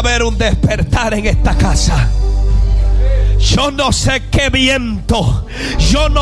haber un despertar en esta casa. Yo no sé qué viento, yo no